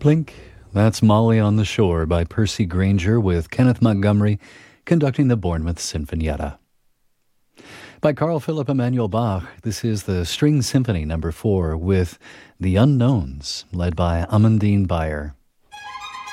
Blink. That's Molly on the Shore by Percy Granger with Kenneth Montgomery conducting the Bournemouth Sinfonietta. By Carl Philipp Emanuel Bach, this is the String Symphony No. 4 with The Unknowns, led by Amandine Bayer.